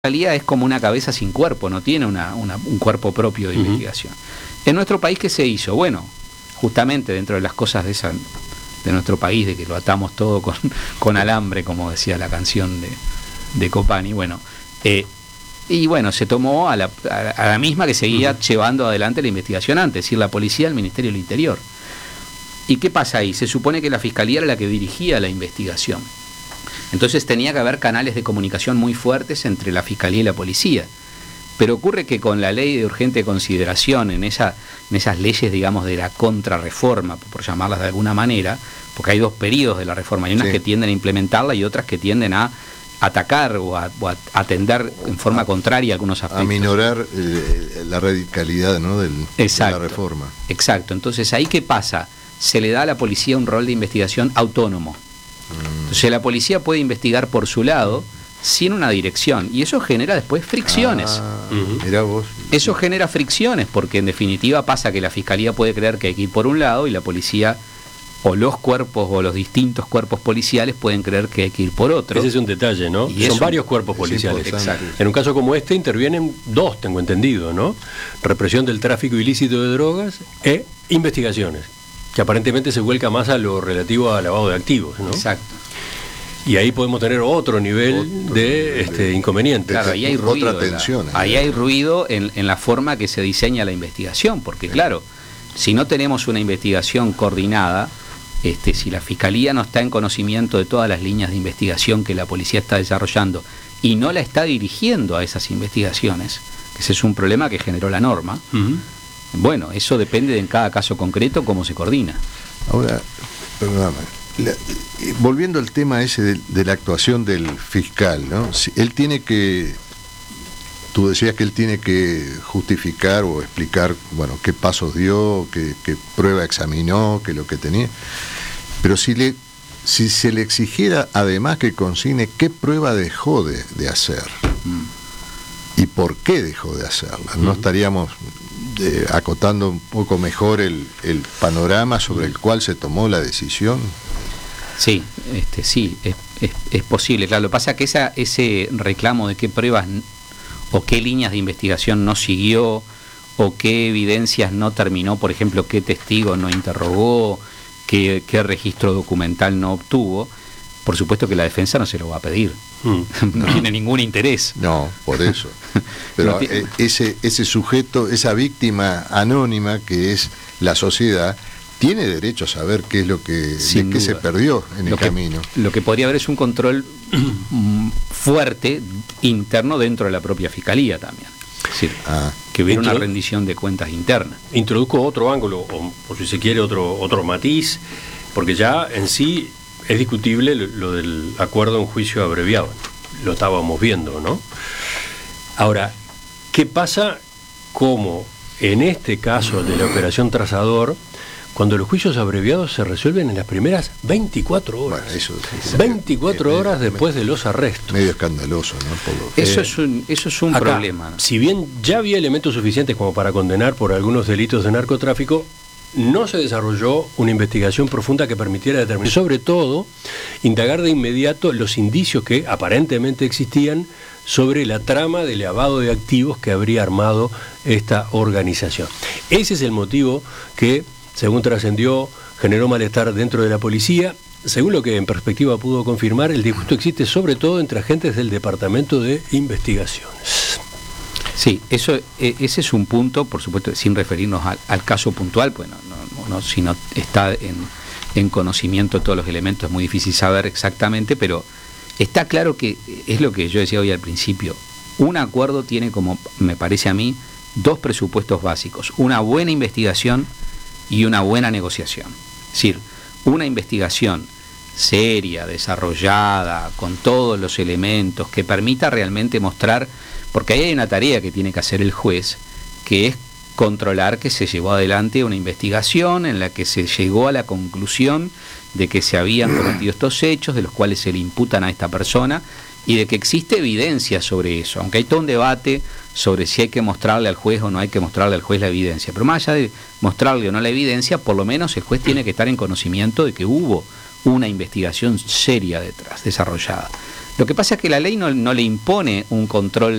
Fiscalía es como una cabeza sin cuerpo, no tiene un cuerpo propio de investigación. En nuestro país, ¿qué se hizo? Bueno, justamente dentro de las cosas de nuestro país, de que lo atamos todo con alambre, como decía la canción de Copani, bueno, y bueno, se tomó a la misma que seguía llevando adelante la investigación antes, es decir, la policía, el Ministerio del Interior. ¿Y qué pasa ahí? Se supone que la Fiscalía era la que dirigía la investigación. Entonces tenía que haber canales de comunicación muy fuertes entre la Fiscalía y la Policía. Pero ocurre que con la ley de urgente consideración, en esas leyes, digamos, de la contrarreforma, por llamarlas de alguna manera, porque hay dos periodos de la reforma, hay unas que tienden a implementarla y otras que tienden a atacar o a atender en forma contraria algunos aspectos. A minorar la radicalidad, ¿no? de la reforma. Exacto. Entonces, ¿ahí qué pasa? Se le da a la policía un rol de investigación autónomo. Entonces la policía puede investigar por su lado sin una dirección y eso genera después fricciones. Mirá vos. Eso genera fricciones porque en definitiva pasa que la Fiscalía puede creer que hay que ir por un lado y la policía o los cuerpos o los distintos cuerpos policiales pueden creer que hay que ir por otro. Ese es un detalle, ¿no? Y son varios cuerpos policiales. Exacto. En un caso como este intervienen dos, tengo entendido, ¿no? Represión del tráfico ilícito de drogas e investigaciones, que aparentemente se vuelca más a lo relativo al lavado de activos, ¿no? Exacto. Y ahí podemos tener otro nivel de inconvenientes. Claro, ahí hay ruido. Otra tensión. Ahí hay ruido en la forma que se diseña la investigación, porque claro, si no tenemos una investigación coordinada, si la Fiscalía no está en conocimiento de todas las líneas de investigación que la policía está desarrollando y no la está dirigiendo a esas investigaciones, que ese es un problema que generó la norma, bueno, eso depende de en cada caso concreto cómo se coordina. Ahora, perdóname, volviendo al tema ese de la actuación del fiscal, ¿no? Si él tiene que, tú decías que él tiene que justificar o explicar, bueno, qué pasos dio, qué prueba examinó, qué lo que tenía, pero si se le exigiera además que consigne qué prueba dejó de hacer y por qué dejó de hacerla, ¿no estaríamos acotando un poco mejor el panorama sobre el cual se tomó la decisión? Sí, sí, es posible. Claro, lo que pasa es que ese reclamo de qué pruebas o qué líneas de investigación no siguió o qué evidencias no terminó, por ejemplo, qué testigo no interrogó, qué registro documental no obtuvo, por supuesto que la defensa no se lo va a pedir. No tiene ningún interés. No, por eso. Pero ese sujeto, esa víctima anónima que es la sociedad, tiene derecho a saber qué es lo que se perdió en el camino. Lo que podría haber es un control fuerte interno dentro de la propia Fiscalía también. Es decir, que hubiera una rendición de cuentas interna. Introduzco otro ángulo, o por si se quiere otro matiz, porque ya en sí es discutible lo del acuerdo en juicio abreviado. Lo estábamos viendo, ¿no? Ahora, ¿qué pasa como en este caso de la operación Trazador, cuando los juicios abreviados se resuelven en las primeras 24 horas? Bueno, eso 24 horas después de los arrestos. Medio escandaloso, ¿no? Eso es un problema, ¿no? Si bien ya había elementos suficientes como para condenar por algunos delitos de narcotráfico, no se desarrolló una investigación profunda que permitiera determinar, sobre todo, indagar de inmediato los indicios que aparentemente existían sobre la trama de lavado de activos que habría armado esta organización. Ese es el motivo que, según trascendió, generó malestar dentro de la policía. Según lo que en perspectiva pudo confirmar, el disgusto existe sobre todo entre agentes del Departamento de Investigaciones. Sí, ese es un punto, por supuesto, sin referirnos al caso puntual, pues si no está en conocimiento de todos los elementos es muy difícil saber exactamente, pero está claro que es lo que yo decía hoy al principio. Un acuerdo tiene, como me parece a mí, dos presupuestos básicos: una buena investigación y una buena negociación. Es decir, una investigación seria, desarrollada, con todos los elementos, que permita realmente mostrar, porque ahí hay una tarea que tiene que hacer el juez, que es controlar que se llevó adelante una investigación en la que se llegó a la conclusión de que se habían cometido estos hechos, de los cuales se le imputan a esta persona, y de que existe evidencia sobre eso, aunque hay todo un debate sobre si hay que mostrarle al juez o no hay que mostrarle al juez la evidencia. Pero más allá de mostrarle o no la evidencia, por lo menos el juez tiene que estar en conocimiento de que hubo una investigación seria detrás, desarrollada. Lo que pasa es que la ley no le impone un control